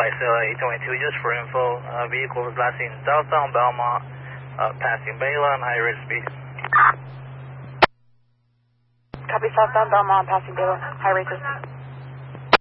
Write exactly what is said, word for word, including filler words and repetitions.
Sarah eight twenty-two, just for info. Uh, vehicle was last seen southbound Belmont, uh, passing Bayla on high rate of speed. Copy southbound Belmont, passing Bayla, high rate of speed.